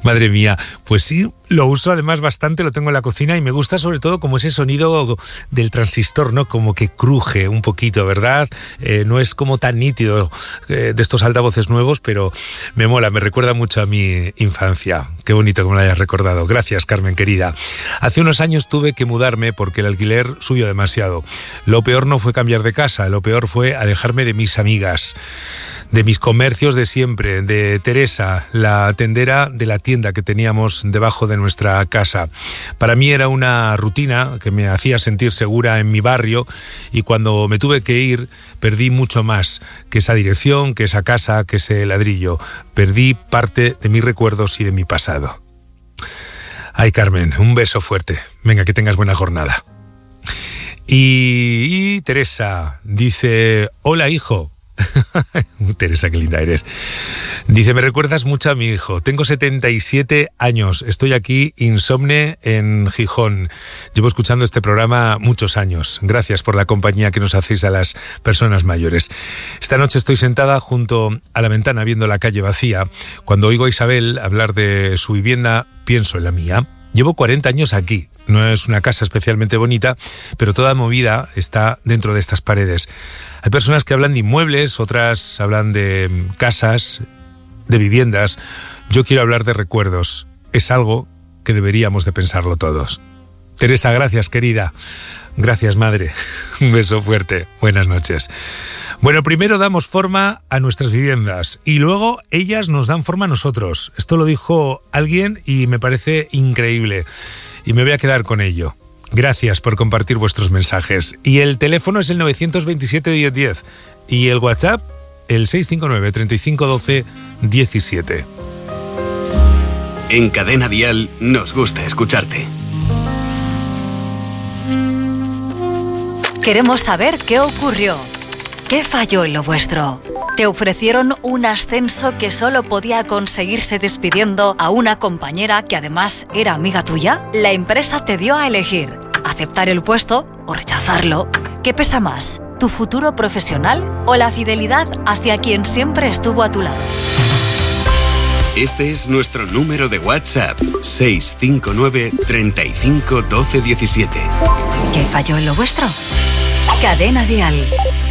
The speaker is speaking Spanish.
Madre mía, pues sí, lo uso además bastante, lo tengo en la cocina y me gusta sobre todo como ese sonido del transistor, ¿no? Como que cruje un poquito, ¿verdad? No es como tan nítido de estos altavoces nuevos, pero me mola, me recuerda mucho a mi infancia. Qué bonito que me lo hayas recordado. Gracias, Carmen, querida. Hace unos años tuve que mudarme porque el alquiler subió demasiado. Lo peor no fue cambiar de casa, lo peor fue alejarme de mis amigas, de mis comercios de siempre, de Teresa, la tendera de la tienda que teníamos debajo de nuestra casa. Para mí era una rutina que me hacía sentir segura en mi barrio y cuando me tuve que ir perdí mucho más que esa dirección, que esa casa, que ese ladrillo. Perdí parte de mis recuerdos y de mi pasado. Ay, Carmen, un beso fuerte. Venga, que tengas buena jornada. Y Teresa dice: hola, hijo. Teresa, qué linda eres. Dice: me recuerdas mucho a mi hijo. Tengo 77 años. Estoy aquí insomne en Gijón. Llevo escuchando este programa muchos años. Gracias por la compañía que nos hacéis a las personas mayores. Esta noche estoy sentada junto a la ventana viendo la calle vacía. Cuando oigo a Isabel hablar de su vivienda, pienso en la mía. Llevo 40 años aquí. No es una casa especialmente bonita, pero toda movida está dentro de estas paredes. Hay personas que hablan de inmuebles, otras hablan de casas, de viviendas. Yo quiero hablar de recuerdos. Es algo que deberíamos de pensarlo todos. Teresa, gracias, querida. Gracias, madre. Un beso fuerte. Buenas noches. Bueno, primero damos forma a nuestras viviendas y luego ellas nos dan forma a nosotros. Esto lo dijo alguien y me parece increíble. Y me voy a quedar con ello. Gracias por compartir vuestros mensajes. Y el teléfono es el 927-1010. Y el WhatsApp, el 659-3512-17. En Cadena Dial nos gusta escucharte. Queremos saber qué ocurrió. ¿Qué falló en lo vuestro? ¿Te ofrecieron un ascenso que solo podía conseguirse despidiendo a una compañera que además era amiga tuya? La empresa te dio a elegir, aceptar el puesto o rechazarlo. ¿Qué pesa más, tu futuro profesional o la fidelidad hacia quien siempre estuvo a tu lado? Este es nuestro número de WhatsApp, 659 35 12 17. ¿Qué falló en lo vuestro? Cadena Dial.